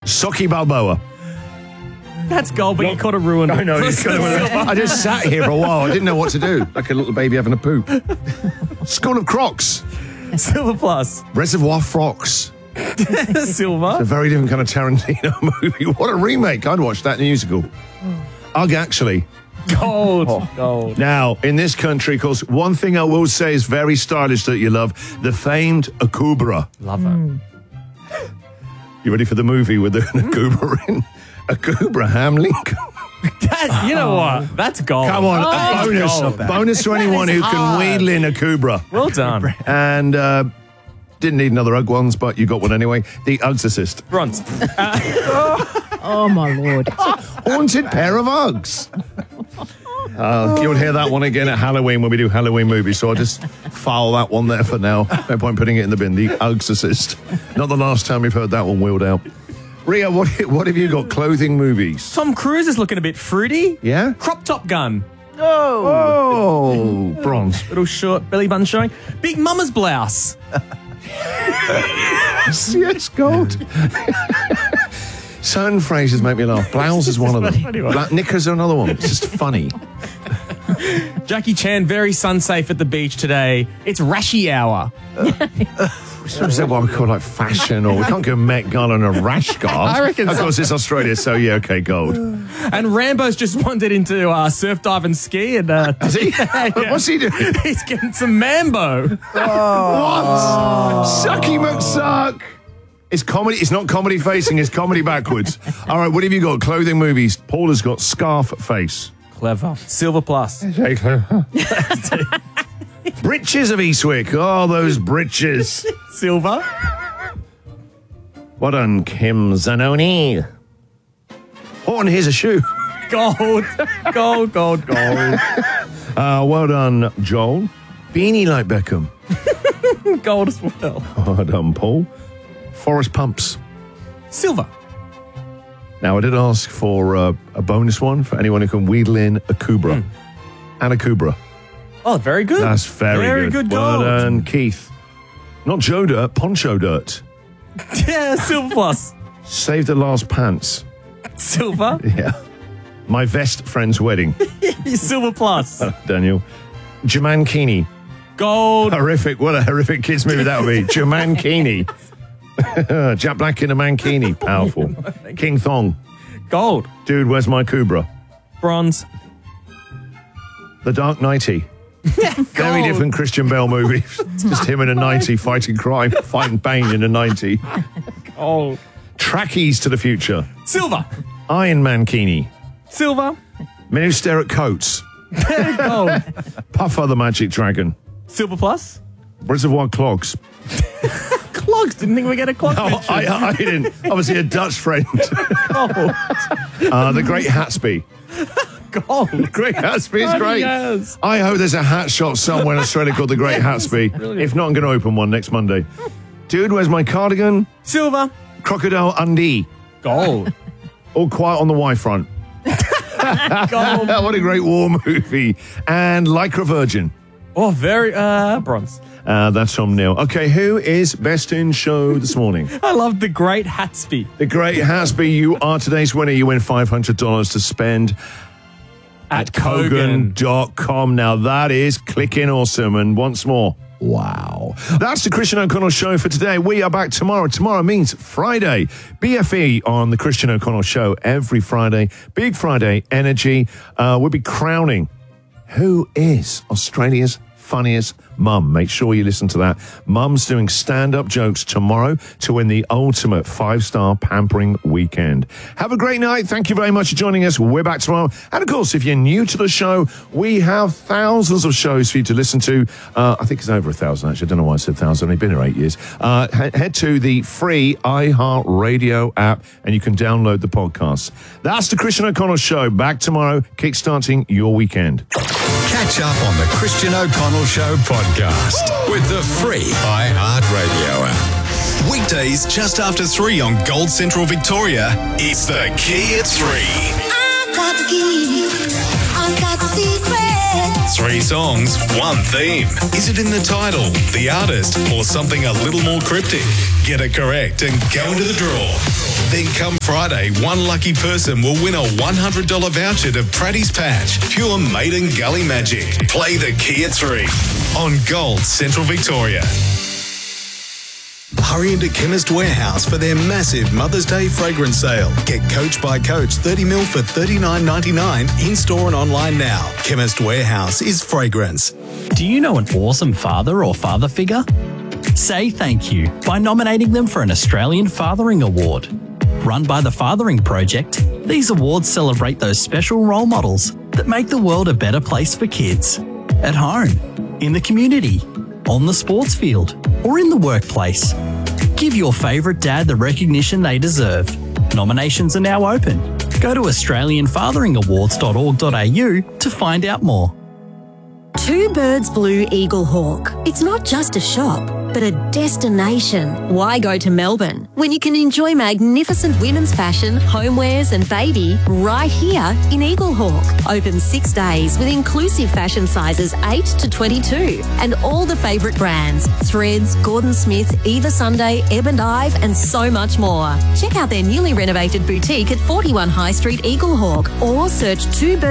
Socky Balboa. That's gold, but you could have ruined it. I know. I just sat here for a while. I didn't know what to do. Like a little baby having a poop. School of Crocs. Silver plus. Reservoir Frocks. Silver. A very different kind of Tarantino movie. What a remake. I'd watch that musical. Ugh, actually. Gold. Gold. Now, in this country, of course, one thing I will say is very stylish that you love, the famed Akubra. Love it. You ready for the movie with the Akubra in? Abraham Lincoln. You know what? That's gold. Come on, a bonus to anyone who can wheedle in a Cobra. Well done. And didn't need another Ugg ones, but you got one anyway. The Uggsicist. Bronze. Oh, my Lord. Haunted pair of Uggs. You'll hear that one again at Halloween when we do Halloween movies, so I'll just file that one there for now. No point putting it in the bin. The Uggsicist. Not the last time we've heard that one wheeled out. Ria, what have you got? Clothing movies. Tom Cruise is looking a bit fruity. Yeah? Crop top gun. Oh, bronze. Little short belly button showing. Big mama's blouse. Yes, gold. Certain phrases make me laugh. Blouse is one of them. Black knickers are another one. It's just funny. Jackie Chan, very sun safe at the beach today. It's Rashi hour. Is that what we call like fashion, or we can't go Met Gala in a rash guard? I reckon Of so. course, it's Australia, so yeah, okay, gold. And Rambo's just wandered into surf, dive and ski. And, Is he? What's he doing? He's getting some mambo. What? Sucky McSuck. It's comedy. It's not comedy facing, it's comedy backwards. All right, what have you got? Clothing movies. Paul has got scarf face. Clever. Silver plus. Britches of Eastwick. Oh, those britches. Silver. Well done, Kim Zanoni. Horn, here's a shoe. Gold. Gold. Well done, Joel. Beanie like Beckham. Gold as well. Well done, Paul. Forest Pumps. Silver. Now, I did ask for a bonus one for anyone who can wheedle in a Cobra. And a Cobra. Oh, very good. That's very good. Well Gold. done, Keith. Not Joe Dirt, Poncho Dirt. Yeah, silver plus. Save the last pants. Silver. Yeah. My best friend's wedding. Silver plus. Daniel. Jamankini. Gold. Horrific. What a horrific kids movie that would be. Jamankini. Jack Black in a mankini. Powerful. King Thong. Gold. Dude, where's my Cobra? Bronze. The Dark Knighty. Very different Christian Bale movie. Just him in a 90 fighting crime, fighting Bane in a 90. Gold. Trackies to the future. Silver. Iron Mankini. Silver. Men Who Stare at Coats. Gold. Puffer the Magic Dragon. Silver plus. Reservoir Clogs. Clogs. Didn't think we get a clog. No, mention. I didn't. Obviously a Dutch friend. The Great Hatsby. Gold. Great Hatsby is great. Yes. I hope there's a hat shop somewhere in Australia called the Great Hatsby. Brilliant. If not, I'm going to open one next Monday. Dude, where's my cardigan? Silver. Crocodile Undie. Gold. All Quiet on the Y Front. Gold. What a great war movie. And Lycra Virgin. Oh, very bronze. That's from Neil. Okay, who is best in show this morning? I love the Great Hatsby. The Great Hatsby. You are today's winner. You win $500 to spend at Kogan.com. Now that is clicking awesome. And once more, wow. That's the Christian O'Connell Show for today. We are back tomorrow. Tomorrow means Friday. BFE on the Christian O'Connell Show every Friday. Big Friday energy. We'll be crowning who is Australia's funniest mum. Make sure you listen to that. Mum's doing stand-up jokes tomorrow to win the ultimate 5-star pampering weekend. Have a great night. Thank you very much for joining us. We're back tomorrow. And of course, if you're new to the show, we have thousands of shows for you to listen to. I think it's over 1,000, actually. I don't know why I said 1,000. I've only been here 8 years. Head to the free iHeartRadio app and you can download the podcast. That's the Christian O'Connell Show. Back tomorrow, kickstarting your weekend. Catch up on the Christian O'Connell Show podcast with the free iHeartRadio app. Weekdays just after 3 on Gold Central Victoria. It's the Key at 3. I got the key. I got the secret. 3 songs, 1 theme. Is it in the title, the artist, or something a little more cryptic? Get it correct and go into the draw. Then come Friday, one lucky person will win a $100 voucher to Pratty's Patch, pure Maiden Gully magic. Play the key at 3 on Gold Central Victoria. Hurry into Chemist Warehouse for their massive Mother's Day fragrance sale. Get Coach by Coach 30ml for $39.99 in-store and online now. Chemist Warehouse is fragrance. Do you know an awesome father or father figure? Say thank you by nominating them for an Australian Fathering Award. Run by the Fathering Project, these awards celebrate those special role models that make the world a better place for kids. At home, in the community, on the sports field, or in the workplace. Give your favourite dad the recognition they deserve. Nominations are now open. Go to australianfatheringawards.org.au to find out more. Two Birds Blue Eagle Hawk. It's not just a shop, but a destination. Why go to Melbourne when you can enjoy magnificent women's fashion, homewares and baby right here in Eagle Hawk? Open 6 days with inclusive fashion sizes 8 to 22 and all the favourite brands, Threads, Gordon Smith, Eva Sunday, Ebb and Ive and so much more. Check out their newly renovated boutique at 41 High Street, Eagle Hawk, or search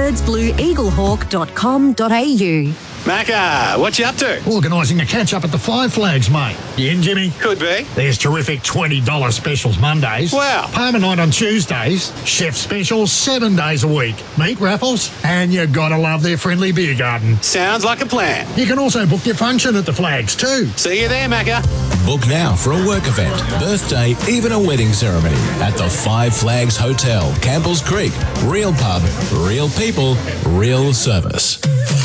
twobirdsblueeaglehawk.com.au. Macca, what you up to? Organising a catch-up at the Five Flags, mate. You in, Jimmy? Could be. There's terrific $20 specials Mondays. Wow. Parma night on Tuesdays. Chef specials 7 days a week. Meat raffles. And you gotta love their friendly beer garden. Sounds like a plan. You can also book your function at the Flags too. See you there, Macca. Book now for a work event, birthday, even a wedding ceremony at the Five Flags Hotel, Campbell's Creek. Real pub, real people, real service.